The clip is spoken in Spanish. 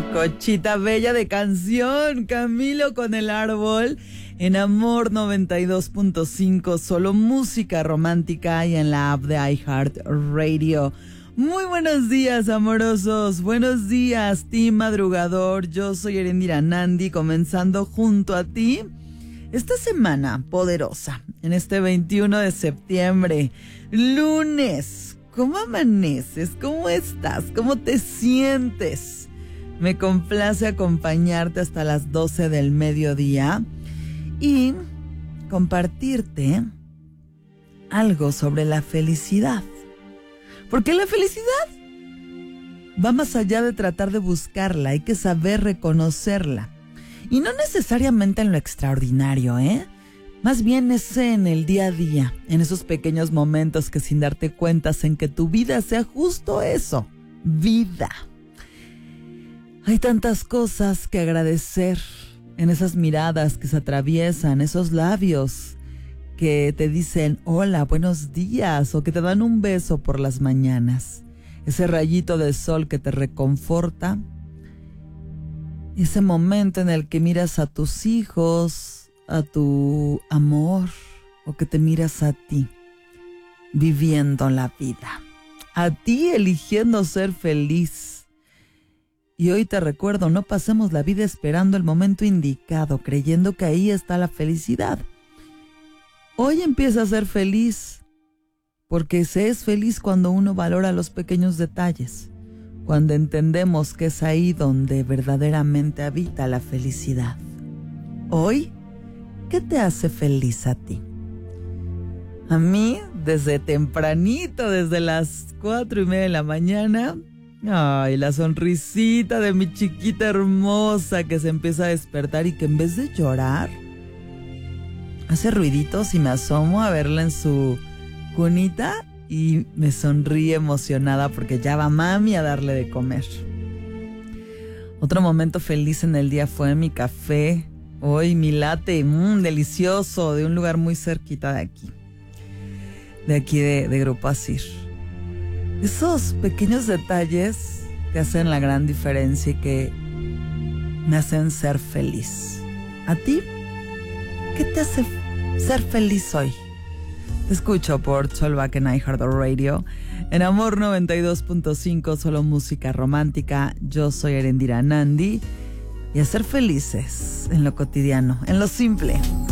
Cochita bella de canción, Camilo con el árbol, en Amor 92.5, solo música romántica y en la app de iHeartRadio. Muy buenos días, amorosos, buenos días, team madrugador. Yo soy Erendira Nandi, comenzando junto a ti esta semana poderosa, en este 21 de septiembre, lunes. ¿Cómo amaneces? ¿Cómo estás? ¿Cómo te sientes? Me complace acompañarte hasta las 12 del mediodía y compartirte algo sobre la felicidad. Porque la felicidad va más allá de tratar de buscarla, hay que saber reconocerla. Y no necesariamente en lo extraordinario, Más bien es en el día a día, en esos pequeños momentos que sin darte cuenta hacen que tu vida sea justo eso, vida. Hay tantas cosas que agradecer en esas miradas que se atraviesan, esos labios que te dicen hola, buenos días, o que te dan un beso por las mañanas. Ese rayito de sol que te reconforta. Ese momento en el que miras a tus hijos, a tu amor, o que te miras a ti, viviendo la vida. A ti eligiendo ser feliz. Y hoy te recuerdo, no pasemos la vida esperando el momento indicado, creyendo que ahí está la felicidad. Hoy empieza a ser feliz, porque se es feliz cuando uno valora los pequeños detalles, cuando entendemos que es ahí donde verdaderamente habita la felicidad. Hoy, ¿qué te hace feliz a ti? A mí, desde tempranito, desde las 4:30 de la mañana... Ay, la sonrisita de mi chiquita hermosa que se empieza a despertar y que en vez de llorar, hace ruiditos y me asomo a verla en su cunita y me sonríe emocionada porque ya va mami a darle de comer. Otro momento feliz en el día fue mi café, hoy mi latte, delicioso, de un lugar muy cerquita de aquí de Grupo Asir. Esos pequeños detalles que hacen la gran diferencia y que me hacen ser feliz. ¿A ti? ¿Qué te hace ser feliz hoy? Te escucho por Cholback en iHeartRadio. En Amor 92.5, solo música romántica. Yo soy Erendira Nandi. Y a ser felices en lo cotidiano, en lo simple.